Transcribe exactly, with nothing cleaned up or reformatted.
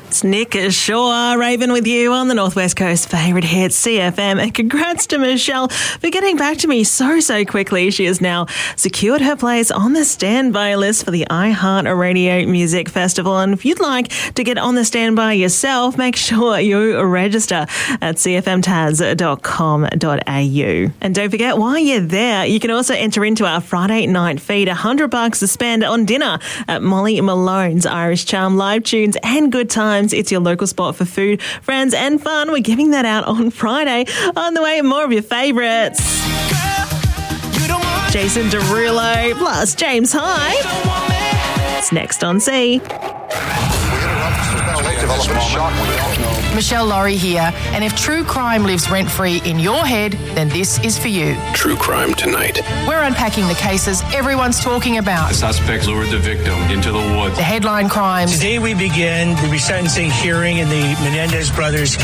It's Nick Shaw, Raven with you on the Northwest Coast favourite hit C F M. And congrats to Michelle for getting back to me so, so quickly. She has now secured her place on the standby list for the iHeartRadio Music Festival. And if you'd like to get on the standby yourself, make sure you register at c f m taz dot com dot a u. And don't forget, while you're there, you can also enter into our Friday night feed, one hundred bucks to spend on dinner at Molly Malone's Irish Charm, live tunes and good times. It's your local spot for food, friends and fun. We're giving that out on Friday. On the way, more of your favourites. Jason Derulo plus James Hyde. It's next on C. Michelle Laurie here, and if true crime lives rent-free in your head, then this is for you. True Crime Tonight. We're unpacking the cases everyone's talking about. The suspects lured the victim into the woods. The headline crimes. Today we begin the resentencing hearing in the Menendez brothers